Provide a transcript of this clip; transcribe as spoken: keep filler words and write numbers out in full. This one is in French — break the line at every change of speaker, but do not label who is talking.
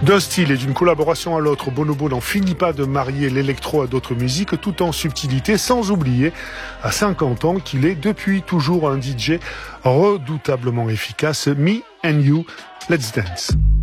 D'un style et d'une collaboration à l'autre, Bonobo n'en finit pas de marier l'électro à d'autres musiques tout en subtilité, sans oublier à cinquante ans qu'il est depuis toujours un D J redoutablement efficace. Me and You, let's dance.